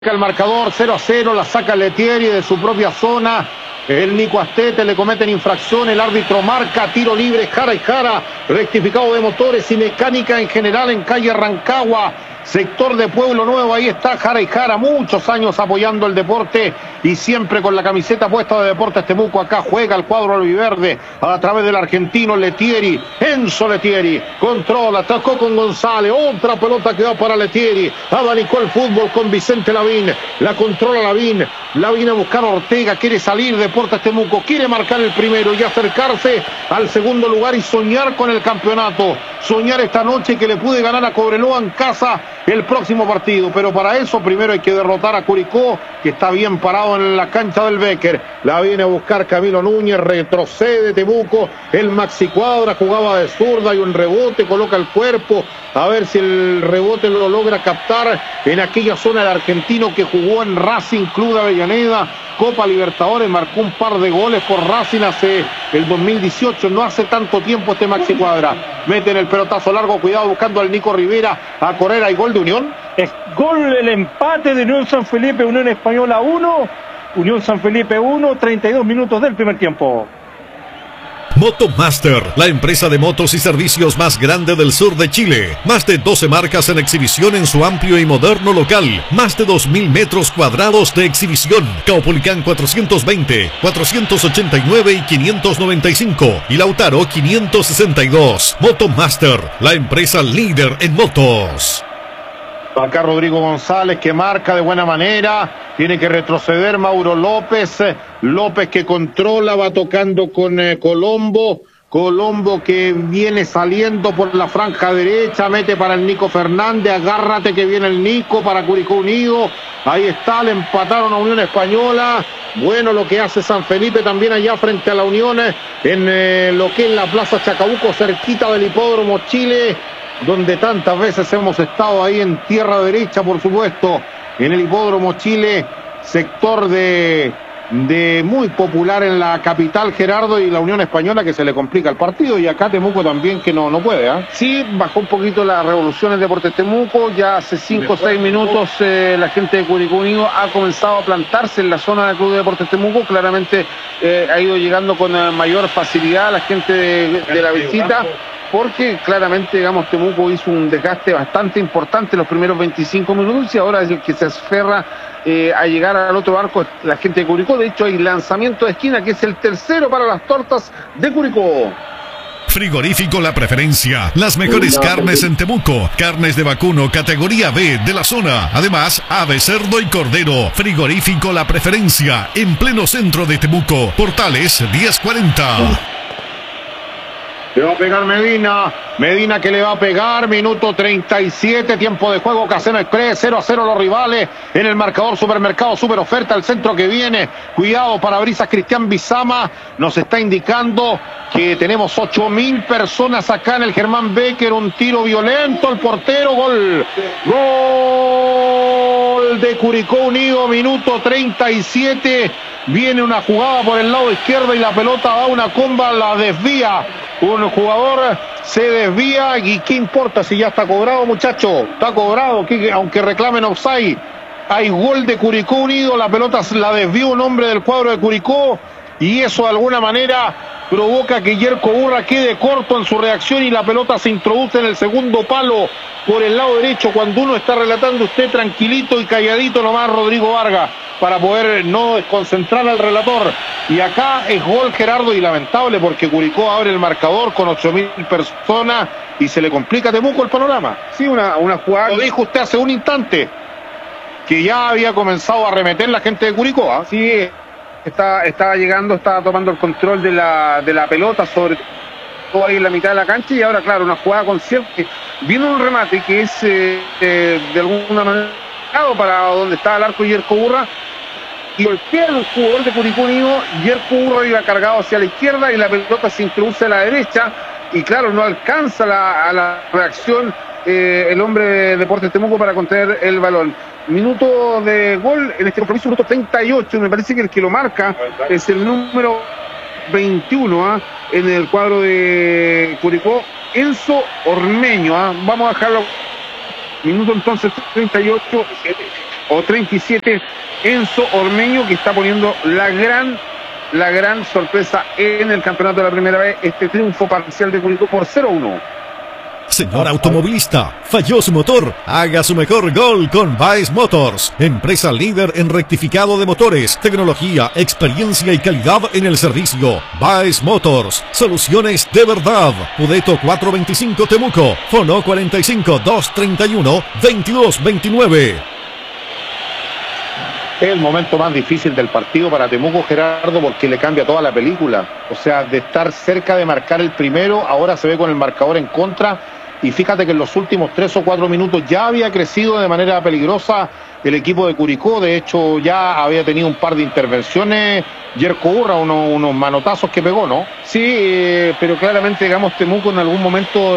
El marcador 0-0, la saca Letieri de su propia zona. El Nico Astete le cometen infracción, el árbitro marca tiro libre, Jara y Jara, rectificado de motores y mecánica en general en calle Rancagua, sector de Pueblo Nuevo. Ahí está Jara y Jara, muchos años apoyando el deporte y siempre con la camiseta puesta de Deportes Temuco. Acá juega el cuadro albiverde a través del argentino Letieri, Enzo Letieri, controla, tocó con González, otra pelota que va para Letieri, abanicó el fútbol con Vicente Lavín, la controla Lavín a buscar a Ortega, quiere salir Deportes Temuco, quiere marcar el primero y acercarse al segundo lugar y soñar con el campeonato, soñar esta noche que le pude ganar a Cobreloa en casa el próximo partido, pero para eso primero hay que derrotar a Curicó, que está bien parado en la cancha del Becker. La viene a buscar Camilo Núñez, retrocede Temuco, el Maxi Cuadra jugaba de zurda y un rebote, coloca el cuerpo, a ver si el rebote lo logra captar en aquella zona del argentino que jugó en Racing Club de Avellaneda, Copa Libertadores, marcó un par de goles por Racing hace el 2018, no hace tanto tiempo este Maxi Cuadra. Meten el pelotazo largo, cuidado buscando al Nico Rivera a correr, hay gol de Unión. Es gol el empate de Unión San Felipe, Unión Española 1, Unión San Felipe 1, 32 minutos del primer tiempo. Motomaster, la empresa de motos y servicios más grande del sur de Chile. Más de 12 marcas en exhibición en su amplio y moderno local. Más de 2.000 metros cuadrados de exhibición. Caupolicán 420, 489 y 595. Y Lautaro 562. Motomaster, la empresa líder en motos. Acá Rodrigo González que marca de buena manera, tiene que retroceder Mauro López, López que controla, va tocando con Colombo que viene saliendo por la franja derecha, mete para el Nico Fernández, agárrate que viene el Nico para Curicó Unido, ahí está, le empataron a Unión Española, bueno lo que hace San Felipe también allá frente a la Unión, en lo que es la Plaza Chacabuco, cerquita del Hipódromo Chile, donde tantas veces hemos estado ahí en tierra derecha, por supuesto, en el Hipódromo Chile, sector de muy popular en la capital, Gerardo, y la Unión Española que se le complica el partido, y acá Temuco también que no puede, ¿eh? Sí, bajó un poquito las revoluciones de Deportes Temuco, ya hace 5 o 6 minutos la gente de Curicó Unido ha comenzado a plantarse en la zona del Club de Deportes Temuco, claramente ha ido llegando con mayor facilidad la gente de la visita, porque claramente, digamos, Temuco hizo un desgaste bastante importante en los primeros 25 minutos y ahora es el que se aferra a llegar al otro arco la gente de Curicó. De hecho, hay lanzamiento de esquina que es el tercero para las tortas de Curicó. Frigorífico La Preferencia, las mejores carnes en Temuco, carnes de vacuno categoría B de la zona, además ave, cerdo y cordero. Frigorífico La Preferencia, en pleno centro de Temuco, Portales 1040. Le va a pegar Medina que le va a pegar, minuto 37, tiempo de juego, Caseno Express, 0-0 los rivales, en el marcador Supermercado Super Oferta, el centro que viene, cuidado Parabrisas Cristian Bizama, nos está indicando que tenemos 8.000 personas acá en el Germán Becker, un tiro violento, el portero, gol de Curicó Unido, minuto 37, viene una jugada por el lado izquierdo y la pelota da una comba, la desvía. Un jugador se desvía y ¿qué importa si ya está cobrado, muchacho? Está cobrado, aunque reclamen offside. Hay gol de Curicó Unido, la pelota la desvió un hombre del cuadro de Curicó y eso de alguna manera provoca que Yerko Urra quede corto en su reacción y la pelota se introduce en el segundo palo por el lado derecho. Cuando uno está relatando, usted tranquilito y calladito nomás, Rodrigo Vargas, para poder no desconcentrar al relator. Y acá es gol, Gerardo, y lamentable porque Curicó abre el marcador con 8.000 personas y se le complica a Temuco el panorama. Sí, una jugada. Lo dijo usted hace un instante, que ya había comenzado a arremeter la gente de Curicó, ¿eh? Sí, estaba llegando, estaba tomando el control de la pelota, sobre todo ahí en la mitad de la cancha, y ahora, claro, una jugada con cierto. Viene un remate que es de alguna manera para donde estaba el arco Yerko Urra, y golpea el jugador de Curicó Unido. Yerko Urra iba cargado hacia la izquierda y la pelota se introduce a la derecha, y claro, no alcanza a la reacción el hombre de Deportes Temuco para contener el balón. Minuto de gol en este compromiso, minuto 38, me parece que el que lo marca es el número 21 en el cuadro de Curicó, Enzo Ormeño. Vamos a dejarlo. Minuto entonces 38, o 37, Enzo Ormeño, que está poniendo la gran sorpresa en el campeonato de la primera vez, este triunfo parcial de Curicó por 0-1. Señor automovilista, falló su motor, haga su mejor gol con Baez Motors, empresa líder en rectificado de motores, tecnología, experiencia y calidad en el servicio. Baez Motors, soluciones de verdad. Pudeto 425 Temuco, Fono 45 231 2229. Es el momento más difícil del partido para Temuco, Gerardo, porque le cambia toda la película. O sea, de estar cerca de marcar el primero, ahora se ve con el marcador en contra. Y fíjate que en los últimos 3 o 4 minutos ya había crecido de manera peligrosa el equipo de Curicó. De hecho, ya había tenido un par de intervenciones Yerko Urra, unos manotazos que pegó, ¿no? Sí, pero claramente, digamos, Temuco en algún momento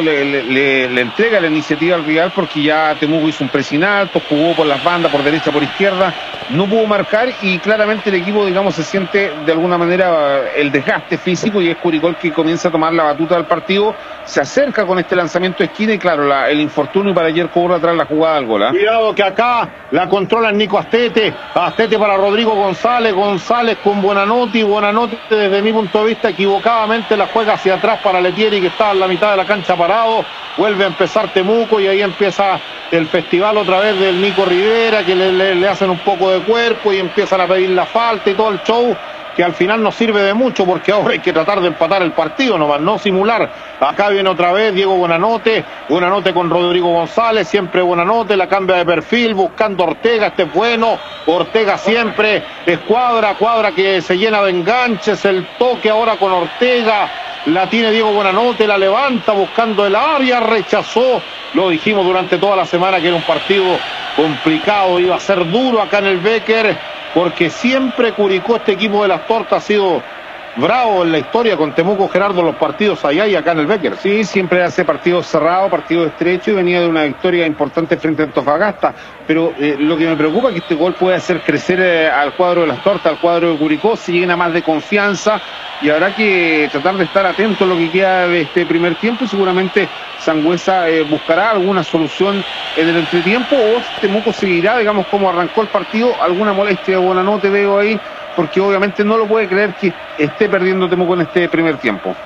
le entrega la iniciativa al rival, porque ya Temuco hizo un pressing alto, jugó por las bandas, por derecha, por izquierda, no pudo marcar, y claramente el equipo, digamos, se siente de alguna manera el desgaste físico, y es Curicó el que comienza a tomar la batuta del partido, se acerca con este lanzamiento de esquina, y claro, el infortunio para Yerko Urra tras la jugada al gol, ¿eh? Cuidado que acá la controla el Nico Astete para Rodrigo González con Buonanotti desde mi punto de vista equivocadamente la juega hacia atrás para Letieri, que estaba en la mitad de la cancha parado. Vuelve a empezar Temuco y ahí empieza el festival otra vez del Nico Rivera, que le hacen un poco de cuerpo y empiezan a pedir la falta y todo el show, que al final no sirve de mucho, porque ahora hay que tratar de empatar el partido nomás, no simular. Acá viene otra vez Diego Buonanotte con Rodrigo González, siempre Buonanotte, la cambia de perfil, buscando Ortega, este es bueno, Ortega siempre es Cuadra que se llena de enganches, el toque ahora con Ortega, la tiene Diego Buonanotte, la levanta buscando el área, rechazó, lo dijimos durante toda la semana que era un partido complicado, iba a ser duro acá en el Becker, porque siempre Curicó, este equipo de las tortas, ha sido bravo en la historia con Temuco, Gerardo, los partidos allá y acá en el Becker. Sí, siempre hace partidos cerrados, partidos estrechos, y venía de una victoria importante frente a Antofagasta, pero lo que me preocupa es que este gol puede hacer crecer al cuadro de las tortas, al cuadro de Curicó, se llena más de confianza, y habrá que tratar de estar atento a lo que queda de este primer tiempo, y seguramente Sangüesa buscará alguna solución en el entretiempo, o Temuco seguirá, digamos, como arrancó el partido. Alguna molestia de Buonanotte veo ahí, porque obviamente no lo puede creer que esté perdiendo Temuco en este primer tiempo.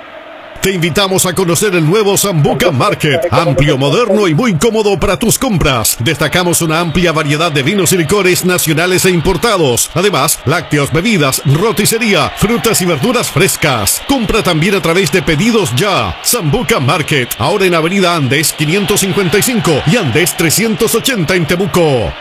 Te invitamos a conocer el nuevo Sambuca Market, amplio, moderno y muy cómodo para tus compras. Destacamos una amplia variedad de vinos y licores nacionales e importados. Además, lácteos, bebidas, roticería, frutas y verduras frescas. Compra también a través de Pedidos Ya. Sambuca Market, ahora en Avenida Andes 555 y Andes 380 en Temuco.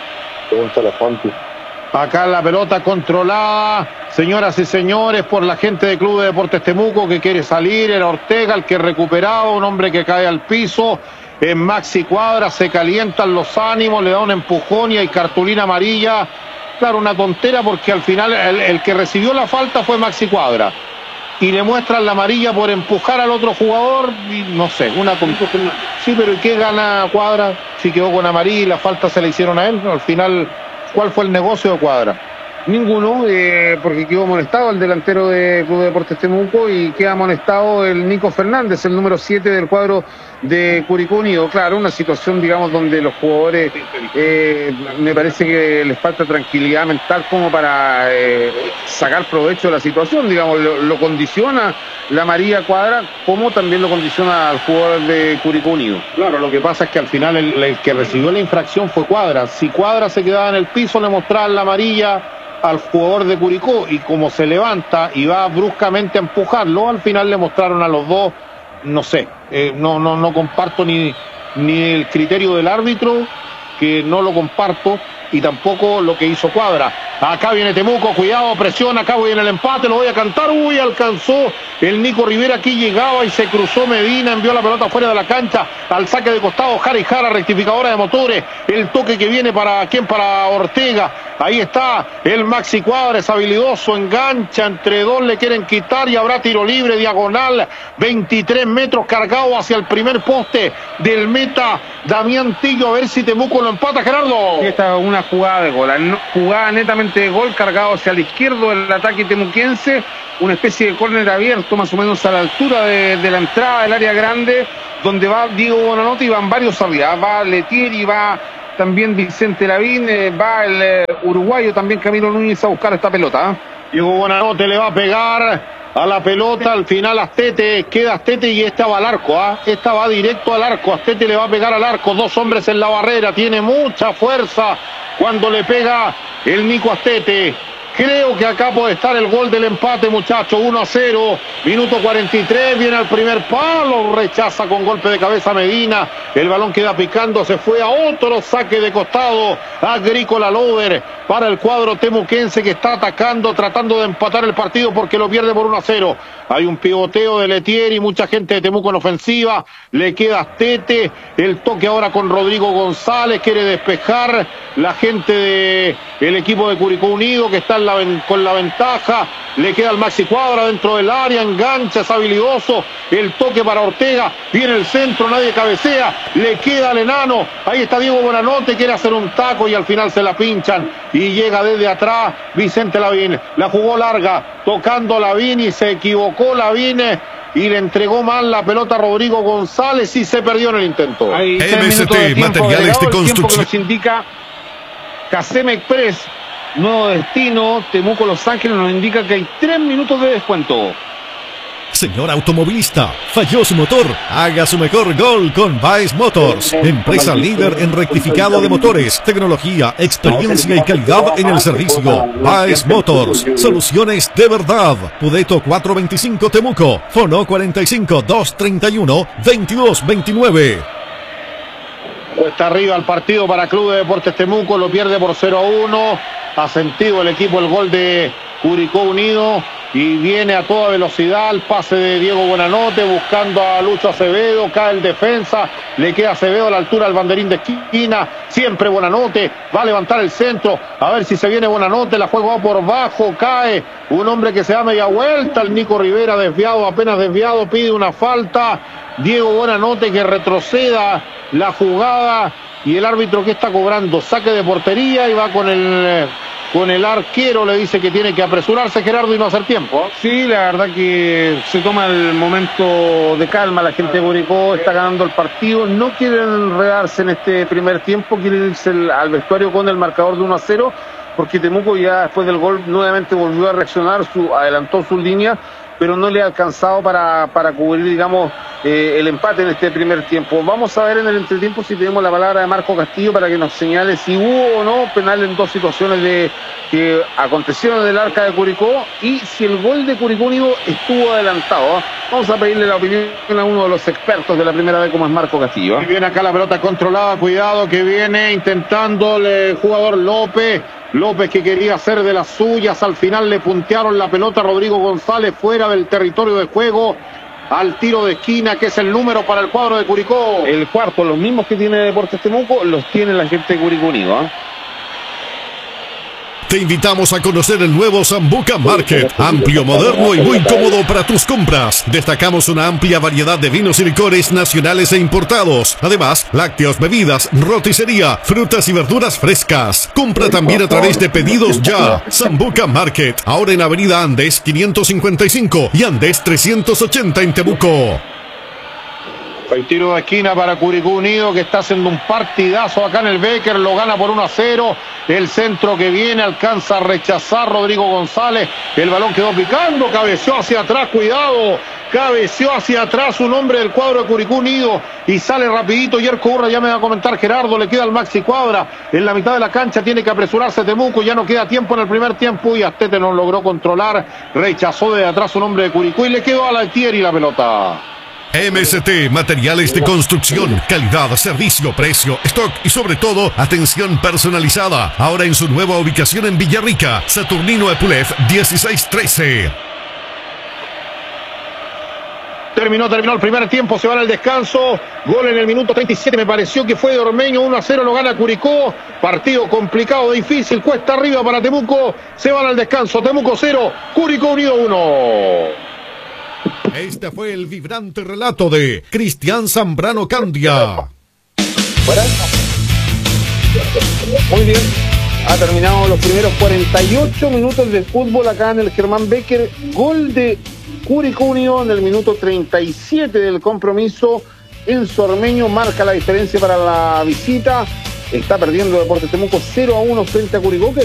Acá la pelota controlada, señoras y señores, por la gente del Club de Deportes Temuco, que quiere salir. Era Ortega el que recuperado, un hombre que cae al piso. En Maxi Cuadra se calientan los ánimos, le da un empujón y hay cartulina amarilla. Claro, una tontera, porque al final el que recibió la falta fue Maxi Cuadra. Y le muestran la amarilla por empujar al otro jugador, y no sé, una tontera. Sí, pero ¿y qué gana Cuadra? Si quedó con amarilla y la falta se le hicieron a él, al final... ¿Cuál fue el negocio de Cuadra? Ninguno, porque quedó amonestado el delantero de Club de Deportes Temuco, y queda amonestado el Nico Fernández, el número 7 del cuadro de Curicó Unido. Claro, una situación, digamos, donde los jugadores me parece que les falta tranquilidad mental como para sacar provecho de la situación, digamos, lo condiciona la amarilla Cuadra, como también lo condiciona al jugador de Curicó Unido. Claro, lo que pasa es que al final el que recibió la infracción fue Cuadra. Si Cuadra se quedaba en el piso, le mostraban la amarilla al jugador de Curicó, y como se levanta y va bruscamente a empujarlo, al final le mostraron a los dos, no sé, no comparto ni el criterio del árbitro, que no lo comparto, y tampoco lo que hizo Cuadra. Acá viene Temuco, cuidado, presión, acá viene el empate, lo voy a cantar, alcanzó el Nico Rivera, aquí llegaba y se cruzó Medina, envió la pelota fuera de la cancha, al saque de costado, Jara, rectificadora de motores, el toque que viene para Ortega, ahí está el Maxi Cuadra, es habilidoso, engancha, entre dos le quieren quitar y habrá tiro libre, diagonal, 23 metros cargado hacia el primer poste del meta Damián Tillo, a ver si Temuco lo empata, Gerardo. Y esta es una jugada de gol, jugada netamente de gol, cargado hacia el izquierdo del ataque temuquense, una especie de córner abierto más o menos a la altura de la entrada del área grande, donde va Diego Buonanotte y van varios arriba, va Letieri, va también Vicente Lavín, va el uruguayo también Camilo Núñez a buscar esta pelota. Diego Buenanote le va a pegar a la pelota, al final Astete, queda Astete y esta va al arco, esta va directo al arco, Astete le va a pegar al arco, dos hombres en la barrera, tiene mucha fuerza cuando le pega el Nico Astete. Creo que acá puede estar el gol del empate, muchachos, 1-0, minuto 43, viene al primer palo, rechaza con golpe de cabeza Medina, el balón queda picando, se fue a otro saque de costado, Agrícola Lover para el cuadro temuquense que está atacando, tratando de empatar el partido porque lo pierde por 1-0. Hay un pivoteo de Letieri, mucha gente de Temuco en ofensiva, le queda Astete, el toque ahora con Rodrigo González, quiere despejar la gente del equipo de Curicó Unido que está con la ventaja, le queda al Maxi Cuadra dentro del área, engancha, es habilidoso, el toque para Ortega, viene el centro, nadie cabecea, le queda al enano, ahí está Diego Buenanote, quiere hacer un taco y al final se la pinchan y llega desde atrás Vicente Lavín, la jugó larga, tocando Lavín y se equivocó Lavín y le entregó mal la pelota a Rodrigo González y se perdió en el intento. Ahí MST, materiales de construcción. Que nos indica Casema Express, nuevo destino, Temuco Los Ángeles, nos indica que hay 3 minutos de descuento. Señor automovilista, falló su motor, haga su mejor gol con Baez Motors, empresa líder en rectificado de motores, tecnología, experiencia y calidad en el servicio. Baez Motors, soluciones de verdad. Pudeto 425 Temuco, Fono 45 231 2229. Cuesta arriba el partido para Club de Deportes Temuco, lo pierde por 0-1, ha sentido el equipo el gol de Curicó Unido y viene a toda velocidad el pase de Diego Buenanote buscando a Lucho Acevedo, cae el defensa, le queda Acevedo a la altura del banderín de esquina, siempre Buenanote, va a levantar el centro, a ver si se viene Buenanote, la juega por bajo, cae un hombre que se da media vuelta, el Nico Rivera desviado, apenas desviado, pide una falta, Diego Buenanote que retroceda la jugada y el árbitro que está cobrando saque de portería y va con el arquero, le dice que tiene que apresurarse Gerardo y no hacer tiempo. Sí, la verdad que se toma el momento de calma, la gente de Curicó está ganando el partido, no quieren enredarse en este primer tiempo, quieren irse al vestuario con el marcador de 1-0, porque Temuco ya después del gol nuevamente volvió a reaccionar, adelantó su línea, pero no le ha alcanzado para cubrir, digamos, el empate en este primer tiempo. Vamos a ver en el entretiempo si tenemos la palabra de Marco Castillo para que nos señale si hubo o no penal en dos situaciones que acontecieron en el arca de Curicó y si el gol de Curicó Unido estuvo adelantado. Vamos a pedirle la opinión a uno de los expertos de la primera vez como es Marco Castillo. Y viene acá la pelota controlada, cuidado que viene intentando el jugador López que quería hacer de las suyas, al final le puntearon la pelota a Rodrigo González fuera del territorio de juego, al tiro de esquina que es el número para el cuadro de Curicó. El cuarto, los mismos que tiene Deportes Temuco, los tiene la gente de Curicó Unido, Te invitamos a conocer el nuevo Sambuca Market, amplio, moderno y muy cómodo para tus compras. Destacamos una amplia variedad de vinos y licores nacionales e importados. Además, lácteos, bebidas, roticería, frutas y verduras frescas. Compra también a través de Pedidos Ya. Sambuca Market, ahora en Avenida Andes 555 y Andes 380 en Temuco. El tiro de esquina para Curicó Unido que está haciendo un partidazo acá en el Becker, lo gana por 1-0, el centro que viene alcanza a rechazar Rodrigo González, el balón quedó picando, cabeció hacia atrás, cuidado, cabeció hacia atrás un hombre del cuadro de Curicó Unido y sale rapidito Yerko Urra, ya me va a comentar Gerardo, le queda al Maxi Cuadra, en la mitad de la cancha tiene que apresurarse Temuco, ya no queda tiempo en el primer tiempo y Astete no logró controlar, rechazó de atrás un hombre de Curicó y le quedó a Letieri la pelota. MST, materiales de construcción, calidad, servicio, precio, stock y sobre todo, atención personalizada. Ahora en su nueva ubicación en Villarrica, Saturnino Epulef 1613. Terminó el primer tiempo, se va al descanso, gol en el minuto 37, me pareció que fue de Ormeño, 1-0 lo gana Curicó, partido complicado, difícil, cuesta arriba para Temuco, se van al descanso, Temuco 0, Curicó Unido 1. Este fue el vibrante relato de Cristian Zambrano Candia. ¿Fuera? Muy bien. Ha terminado los primeros 48 minutos de fútbol acá en el Germán Becker. Gol de Curicó Unido en el minuto 37 del compromiso. Enzo Ormeño marca la diferencia para la visita. está perdiendo Deportes Temuco 0-1 frente a Curicó, que